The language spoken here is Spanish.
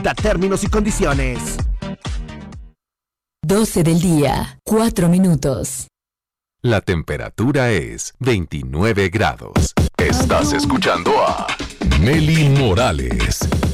Consulta términos y condiciones. 12 del día, 4 minutos. La temperatura es 29 grados. Estás escuchando a Meli Morales.